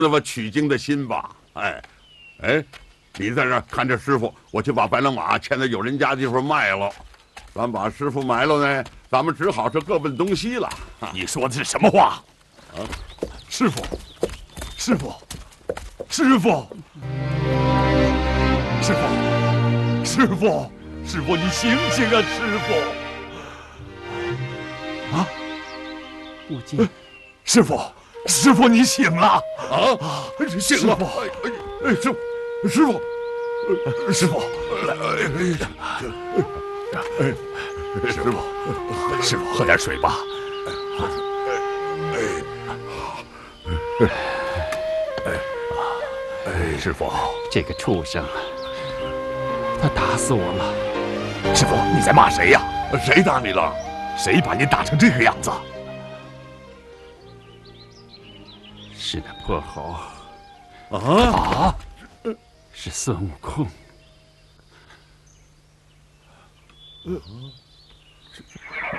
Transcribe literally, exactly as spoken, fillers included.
那么取经的心吧。哎，哎，你在这儿看着师傅，我去把白龙马牵到有人家地方卖了。咱把师傅埋了呢，咱们只好是各奔东西了。 你说的是什么话？ 啊， 师傅，师傅，师傅，师傅，师傅，师傅，你醒醒啊，师傅！啊， 悟净， 师傅，师傅，你醒了啊！醒了！哎，师傅，师傅， 师傅，来，哎，师傅，师傅，喝点水吧。哎，师傅， 这个畜生，他打死我了。 师傅，你在骂谁呀？ 谁打你了？ 谁把你打成这个样子？ 是那泼猴。 啊啊！ 是孙悟空。 呃